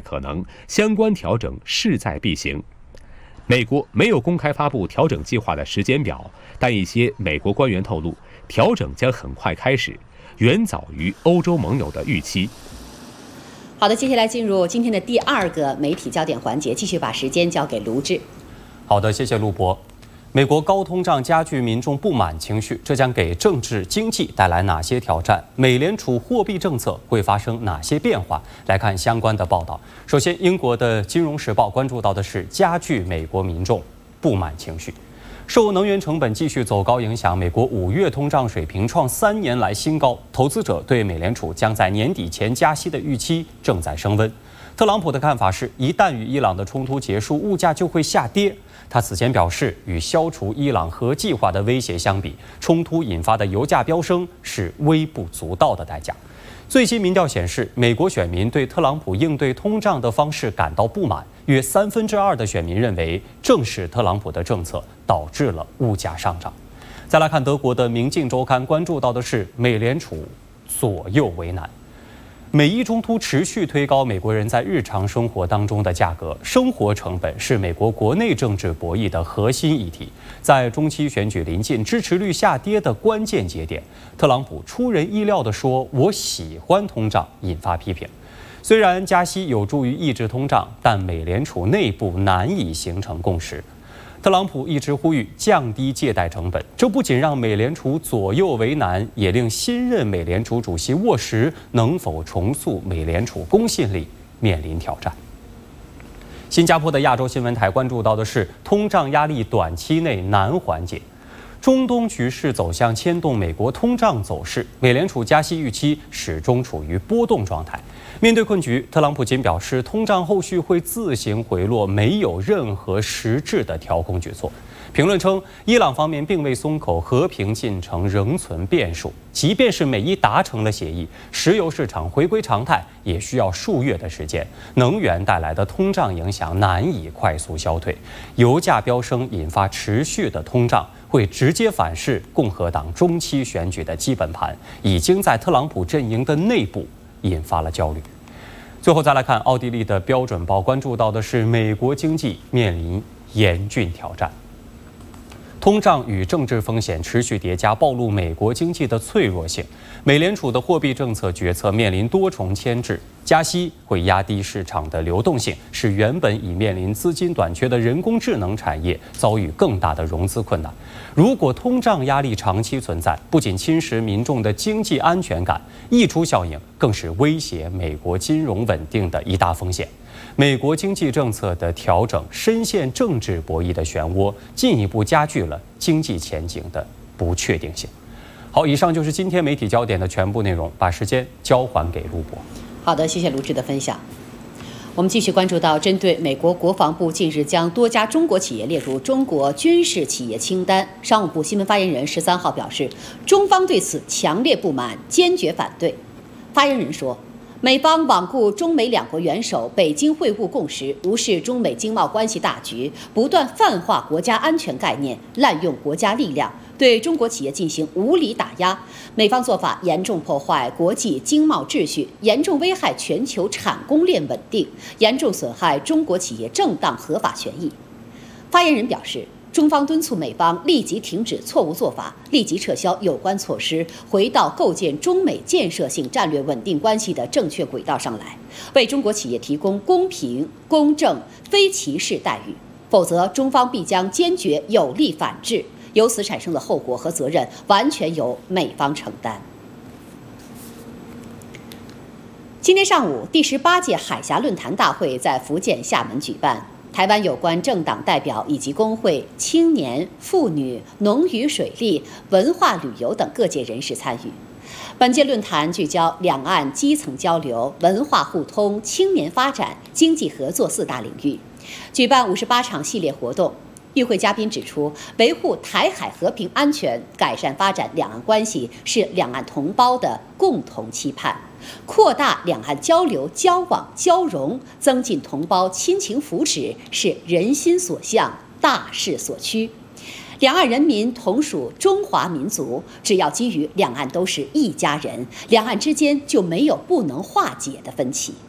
可能，相关调整势在必行。美国没有公开发布调整计划的时间表，但一些美国官员透露，调整将很快开始，远早于欧洲盟友的预期。 好的，接下来进入今天的第二个媒体焦点环节，继续把时间交给卢志。 好的，谢谢陆博。美国高通胀加剧民众不满情绪，这将给政治经济带来哪些挑战？美联储货币政策会发生哪些变化？来看相关的报道。首先，英国的《金融时报》关注到的是加剧美国民众不满情绪。受能源成本继续走高影响，美国5月通胀水平创3年来新高，投资者对美联储将在年底前加息的预期正在升温。特朗普的看法是，一旦与伊朗的冲突结束，物价就会下跌。他此前表示，与消除伊朗核计划的威胁相比，冲突引发的油价飙升是微不足道的代价。最新民调显示，美国选民对特朗普应对通胀的方式感到不满，约2/3的选民认为，正是特朗普的政策导致了物价上涨。再来看德国的《明镜周刊》关注到的是美联储左右为难。美伊冲突持续推高美国人在日常生活当中的价格，生活成本是美国国内政治博弈的核心议题。在中期选举临近、支持率下跌的关键节点，特朗普出人意料地说：“我喜欢通胀”，引发批评。虽然加息有助于抑制通胀，但美联储内部难以形成共识。特朗普一直呼吁降低借贷成本，这不仅让美联储左右为难，也令新任美联储主席沃什能否重塑美联储公信力面临挑战。新加坡的亚洲新闻台关注到的是通胀压力短期内难缓解。中东局势走向牵动美国通胀走势，美联储加息预期始终处于波动状态。面对困局，特朗普仅表示通胀后续会自行回落，没有任何实质的调控举措。评论称，伊朗方面并未松口，和平进程仍存变数。即便是美伊达成了协议，石油市场回归常态也需要数月的时间，能源带来的通胀影响难以快速消退。油价飙升引发持续的通胀，会直接反噬共和党中期选举的基本盘，已经在特朗普阵营的内部引发了焦虑。最后再来看奥地利的标准报关注到的是美国经济面临严峻挑战。通胀与政治风险持续叠加，暴露美国经济的脆弱性。美联储的货币政策决策面临多重牵制，加息会压低市场的流动性，使原本已面临资金短缺的人工智能产业遭遇更大的融资困难。如果通胀压力长期存在，不仅侵蚀民众的经济安全感，溢出效应更是威胁美国金融稳定的一大风险。美国经济政策的调整深陷政治博弈的漩涡，进一步加剧了经济前景的不确定性。好，以上就是今天媒体焦点的全部内容，把时间交还给陆博。 好的，谢谢卢志的分享。我们继续关注到，针对美国国防部近日将多家中国企业列入中国军事企业清单，商务部新闻发言人13号表示，中方对此强烈不满，坚决反对。发言人说，美方罔顾中美两国元首北京会晤共识，无视中美经贸关系大局，不断泛化国家安全概念，滥用国家力量，对中国企业进行无理打压。美方做法严重破坏国际经贸秩序，严重危害全球产供链稳定，严重损害中国企业正当合法权益。发言人表示，中方敦促美方立即停止错误做法，立即撤销有关措施，回到构建中美建设性战略稳定关系的正确轨道上来，为中国企业提供公平、公正、非歧视待遇。否则，中方必将坚决有力反制，由此产生的后果和责任完全由美方承担。今天上午，第18届海峡论坛大会在福建厦门举办。台湾有关政党代表以及工会、青年、妇女、农渔水利、文化旅游等各界人士参与。本届论坛聚焦两岸基层交流、文化互通、青年发展、经济合作4大领域，举办58场系列活动。与会嘉宾指出，维护台海和平安全、改善发展两岸关系是两岸同胞的共同期盼，扩大两岸交流、交往、交融，增进同胞亲情福祉是人心所向、大势所趋。两岸人民同属中华民族，只要基于两岸都是一家人，两岸之间就没有不能化解的分歧。